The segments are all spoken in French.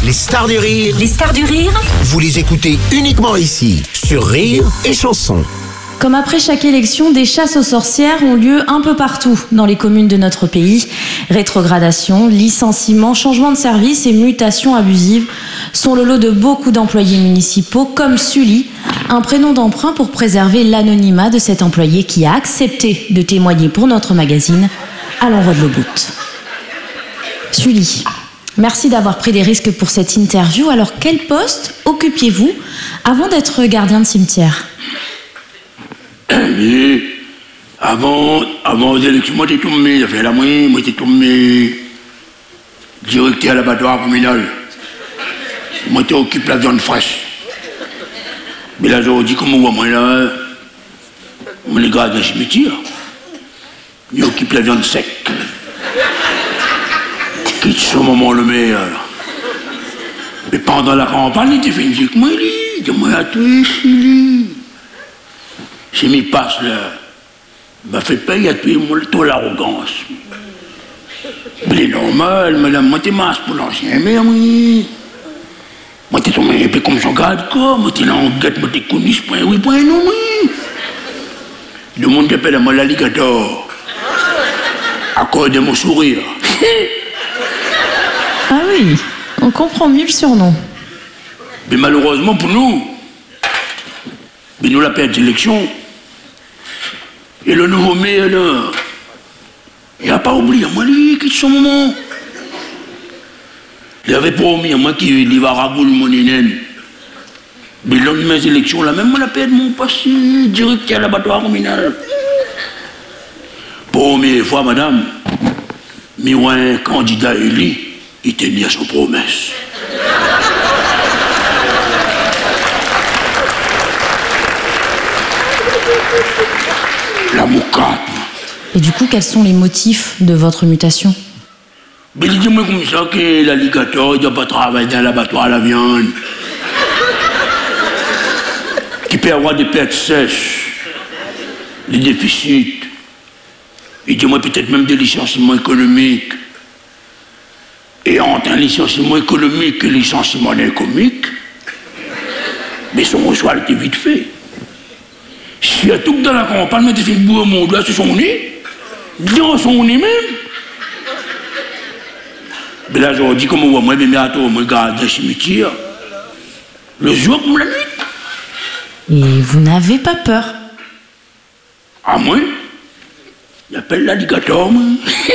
Les stars du rire. Les stars du rire. Vous les écoutez uniquement ici, sur Rire et Chanson. Comme après chaque élection, des chasses aux sorcières ont lieu un peu partout dans les communes de notre pays. Rétrogradation, licenciements, changements de service et mutations abusives sont le lot de beaucoup d'employés municipaux comme Sully, un prénom d'emprunt pour préserver l'anonymat de cet employé qui a accepté de témoigner pour notre magazine à l'envoi de l'Obout. Sully, merci d'avoir pris des risques pour cette interview. Alors quel poste occupiez-vous avant d'être gardien de cimetière ? Mais avant l'élection, moi j'étais tombé, ça fait la moitié, moi j'étais tombé directeur à l'abattoir communal. Moi j'occupe la viande fraîche. Mais là j'ai dit comment moi là, on est gardien cimetière. J'occupe la viande sec. Qui est ce moment le meilleur. Mais pendant la campagne, il était fait une dire que moi il dit, moi à toi ici. J'ai mis passe là, m'a fait payer à tout l'arrogance. Mais c'est normal, madame, moi t'es masse pour l'ancien maire, oui. Moi t'es tombé un peu comme son garde corps, moi t'es là en guette, moi t'es connu, point oui, point non, oui. Le monde t'appelle à moi l'alligator. À cause de mon sourire. Ah oui, on comprend mieux le surnom. Mais malheureusement pour nous, mais nous la perte d'élection. Et le nouveau maire, là, il n'a pas oublié, moi, lui, qui est son moment. Il avait promis à moi qu'il va ragouler mon nénène. Mais lors de mes élections, là, même moi, la perte mon passé directeur à l'abattoir communal. Première fois, madame, mais un candidat élu, il tenait à son promesse. La moucate. Et du coup, quels sont les motifs de votre mutation ? Mais dis-moi comme ça que l'alligator, il ne doit pas travailler dans l'abattoir à la viande. Qui peut avoir des pertes sèches, des déficits. Et dis-moi peut-être même des licenciements économiques. Et entre un licenciement économique et un licenciement comique, mais son reçoit était vite fait. Si à tout dans la campagne, mais tu fais le bout au monde, là, c'est son nez. Dans son nez même. Mais là, je dis comme on voit, moi, mais attends, moi, garde un cimetière. Le jour comme la nuit. Et vous n'avez pas peur ? Ah, moi? Il appelle l'alligator, moi.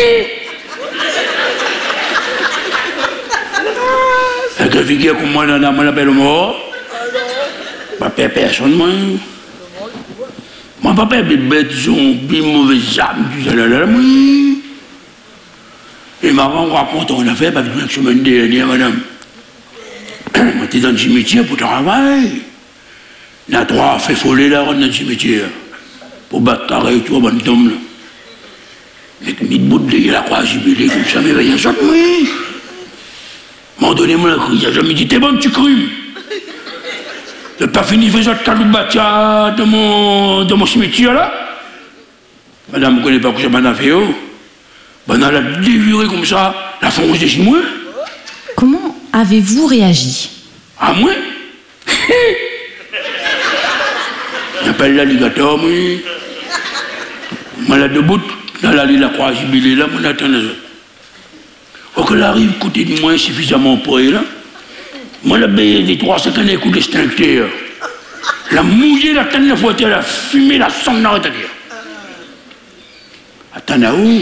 Avec un figure comme moi, on l'appelle mort. Pas peur personne, moi. Moi, papa, des bêtes zombies, mauvaises âmes, tout ça, là, oui. Et maman raconte, on a fait, parce que la semaine dernière, madame. Moi, t'es dans le cimetière pour travailler. Il y a 3 fait foller là, dans le cimetière. Pour battre carré, tout, bonne tombe, là. Avec une bout de la croix jubilée, comme ça, mais rien ça, oui. M'en donnez-moi la crise, j'ai jamais dit, t'es bon, tu crues. J'ai pas fini faisant de caloubatia de mon cimetière là. Madame, vous ne connaissez pas que j'ai pas fait, oh. Ben, elle a déviré comme ça, la fonce de chez moi. Comment avez-vous réagi ? Ah, moi? J'appelle l'alligator, moi. Moi, là, debout, là, la croix jubilée, là, moi, attends, là. Quand elle arrive, côté de moi, suffisamment pour elle, là. Moi, la baie des 3-5 années, coup d'extincteur. La mouillée, la tête de la voiture, la fumée, la sang, n'arrête à dire. Attends, là-haut.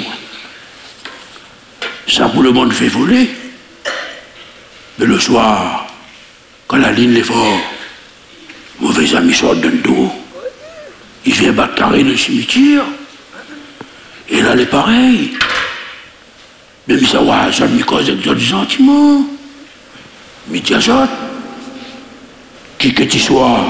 Ça, pour le monde fait voler. Mais le soir, quand la ligne est fort, mauvais ami sort d'un dos. Il vient battre carré dans le cimetière. Et là, elle est pareil. Même ça, ouais, ça me cause des sentiments. Mais tiens, ça, qui que tu sois,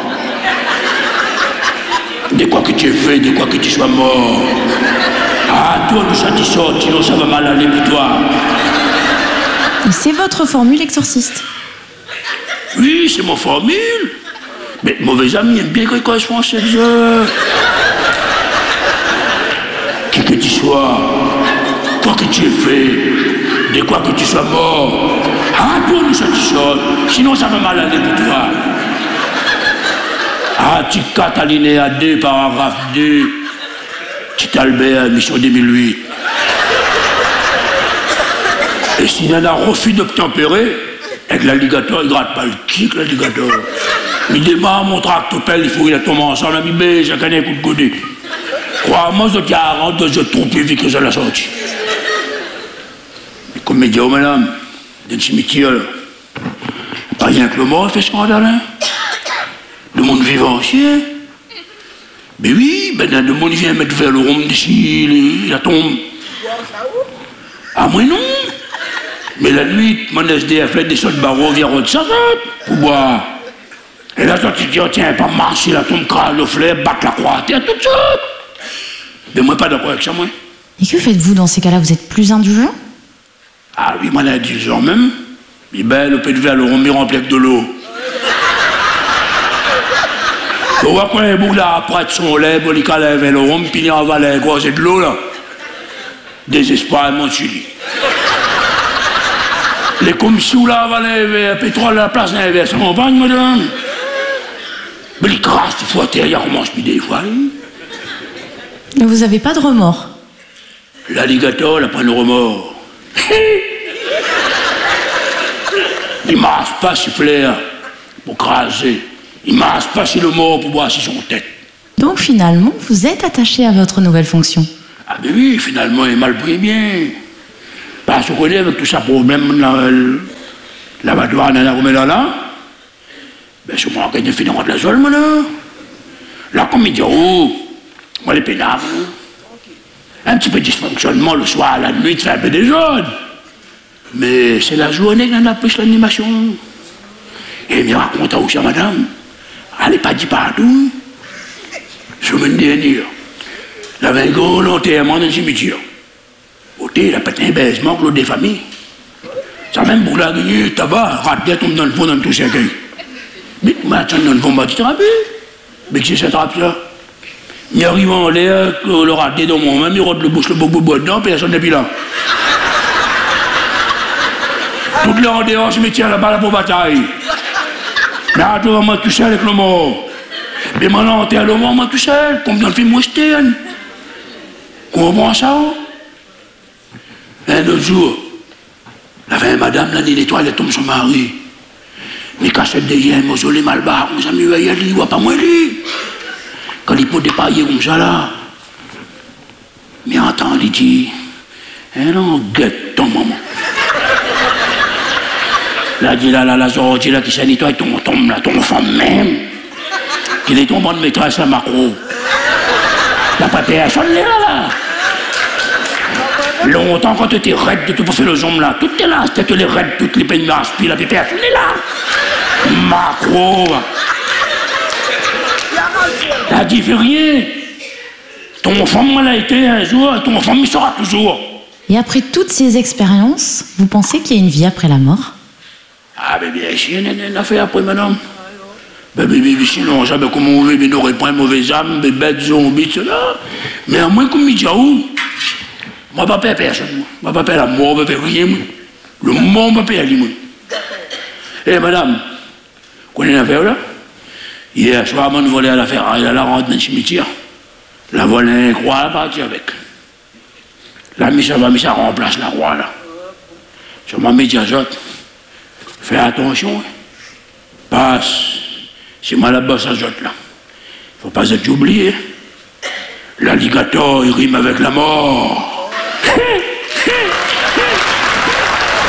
de quoi que tu aies fait, de quoi que tu sois mort, ah, toi, nous ça t'y sort, sinon ça va mal aller pour toi. Et c'est votre formule exorciste ? Oui, c'est mon formule. Mais mauvais ami aime bien quand ils font 7 heures. Qui que tu sois, quoi que tu aies fait, de quoi que tu sois mort, toi, nous satisfaisons. Sinon, ça va mal aller pour toi. Article 4, alinéa 2, paragraphe 2. Petit Albert, mission 2008. Et s'il y en a refus d'obtempérer, avec l'alligator, il gratte pas le kick, l'alligator. Il démarre mon tractopelle, il faut qu'il a tombé ensemble, il dit, j'ai gagné un coup de godet. Crois-moi, je dis, rentre, je trouve plus vite que je la sortie. Et comme média, madame, dans le cimetière, pas rien que le mort fait scandale, hein. Le monde vivant aussi, hein. Mais oui, ben le monde vient mettre vers le rhum d'ici, la tombe. Ah, moi non. Mais la nuit, mon SDF fait des sauts de barreau, vient de sa pour boire. Et là, toi, tu dis, oh, tiens, pas marcher, la tombe crâne, le flair, battre la croix à terre, tout ça. Mais moi, pas d'accord avec ça, moi. Et que faites-vous dans ces cas-là? Vous êtes plus indulgent? Ah oui, moi, indulgent même. Mais ben, le peu de verre, le rhum, il remplit avec de l'eau. On voit qu'on est beau là, après de son lait, bon, il calève le rhum, puis il en va les gros, c'est de l'eau, là. Désespoir, mon suivi. Les commissions là, le pétrole à la place d'un verre, ça m'embagne, madame. Mais les crasses, il faut à terre, il recommence plus des fois. Mais vous n'avez pas de remords? L'alligator, il a pas de remords. Il ne marche pas si flair pour craser. Il ne marche pas si le mort pour boire si son tête. Donc finalement, vous êtes attaché à votre nouvelle fonction? Ah ben oui, finalement, il est mal pris bien. Parce qu'on connaît avec tout ça problème, l'abattoir dans la Roméla là, ben c'est moi qui ai fini de la zone, moi là. Là, comme il dit, oh, moi les pénables, un petit peu de dysfonctionnement le soir, la nuit, tu fais un peu des jaunes. Mais c'est la journée qu'on a plus l'animation. Et il me raconte aussi à madame, elle n'est pas dit partout. Semaine dernière, il avait un gros enterrement dans le cimetière. Il a pété un baisement pour des familles. Ça même pour la gueule, tabac, raté, tombe dans le fond, dans tout cercueil. Mais maintenant, dans le fond, bah, tu te rappelles? Mais c'est cette trappe ça. Il arrive en l'air, le raté dans mon même, il rote le bouche, le bobo dedans, puis personne n'est plus là. Toutes les en dehors, je me tiens là-bas pour bataille. Mais à toi, moi tout seul avec le mort. Mais maintenant, t'es à le mort, moi tout seul, comme dans le film western. Comprends ça? Un autre jour, il y avait une madame, là, il nettoie, elle tombe son mari. Mais cassette de yens, mausolée, malbar, on s'est mis à y aller, il voit pas moi lui. Quand il peut dépailler comme ça, là, mais entend, il dit, eh non, guette ton maman. Là, dit là, la sortie, là, qui s'est nettoyé, tombe, là, ton enfant même. Qu'il est tombé de maîtresse à macro. La pas personne là, là. Longtemps, quand tu étais raide de tout pour faire le zoom là, tout est là, c'était les raides, toutes les peines marches, puis la pépère, tout est là. Macro. Là, dit, fais rien. Ton enfant, moi, l'a été un jour, ton enfant, il sera toujours. Et après toutes ces expériences, vous pensez qu'il y a une vie après la mort? Ah, ben bien sûr, il y a une affaire après, madame. Ben, sinon, j'avais comment on veut, mais n'aurait pas un mauvais âme, des bêtes zombies, cela. Mais à moins comme il dit, où? Moi, je ne peux pas personne, moi. Je ne peux pas la mort, je ne peux pas rien, moi. Le monde ne peut pas aller, moi. Eh, madame, vous connaissez l'affaire, là? Hier soir, on volait à la ferraille, à la rentre dans le cimetière. La volée, croix, elle partit avec. La mise, ça remplace la croix, là. Sur ma médiazote. Fais attention, hein. Passe. C'est moi là-bas, ça zote, là. Faut pas être oublié. L'alligator, il rime avec la mort.